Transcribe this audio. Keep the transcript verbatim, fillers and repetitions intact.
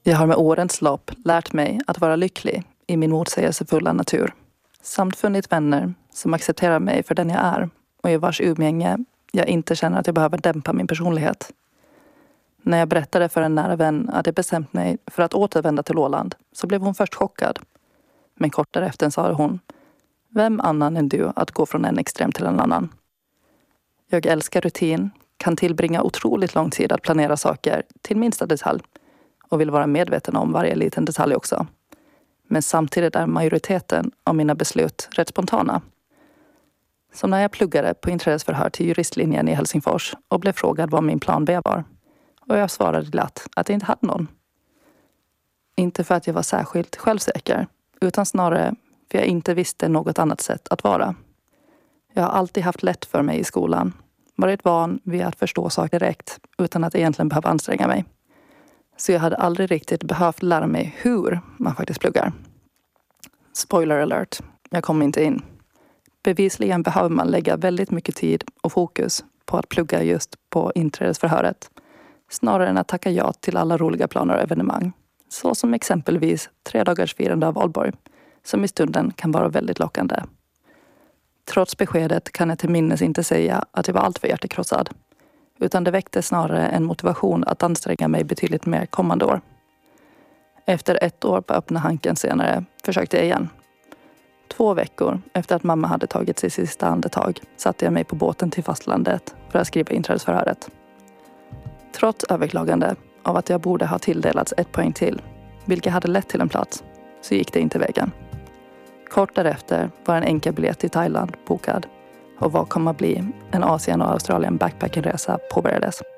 Jag har med årens lopp lärt mig att vara lycklig i min motsägelsefulla natur. Samt funnit vänner som accepterar mig för den jag är och i vars umgänge jag inte känner att jag behöver dämpa min personlighet. När jag berättade för en nära vän att jag bestämt mig för att återvända till Åland så blev hon först chockad. Men kort därefter sa hon: vem annan än du att gå från en extrem till en annan? Jag älskar rutin, kan tillbringa otroligt lång tid att planera saker till minsta detalj och vill vara medveten om varje liten detalj också. Men samtidigt är majoriteten av mina beslut rätt spontana. Som när jag pluggade på inträdesförhör till juristlinjen i Helsingfors och blev frågad vad min plan B var. Och jag svarade glatt att jag inte hade någon. Inte för att jag var särskilt självsäker, utan snarare för jag inte visste något annat sätt att vara. Jag har alltid haft lätt för mig i skolan. Varit van vid att förstå saker direkt utan att egentligen behöva anstränga mig. Så jag hade aldrig riktigt behövt lära mig hur man faktiskt pluggar. Spoiler alert, jag kom inte in. Bevisligen behöver man lägga väldigt mycket tid och fokus på att plugga just på inträdesförhöret. Snarare än att tacka ja till alla roliga planer och evenemang. Så som exempelvis tre dagars firande av valborg, som i stunden kan vara väldigt lockande. Trots beskedet kan jag till minnes inte säga att jag var alltför hjärtekrossad. Utan det väckte snarare en motivation att anstränga mig betydligt mer kommande år. Efter ett år på öppna hanken senare försökte jag igen. Två veckor efter att mamma hade tagit sitt sista andetag satte jag mig på båten till fastlandet för att skriva inträdesförhöret. Trots överklagande av att jag borde ha tilldelats ett poäng till, vilket hade lett till en plats, så gick det inte vägen. Kort därefter var en enkel biljett till Thailand bokad och vad kom att bli en Asien- och Australien backpackingresa påbörjades.